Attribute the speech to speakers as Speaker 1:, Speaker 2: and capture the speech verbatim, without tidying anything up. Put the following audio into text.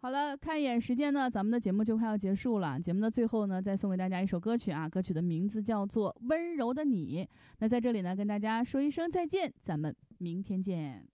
Speaker 1: 好了，看一眼时间呢，咱们的节目就快要结束了。节目的最后呢，再送给大家一首歌曲啊，歌曲的名字叫做《温柔的你》。那在这里呢，跟大家说一声再见，咱们明天见。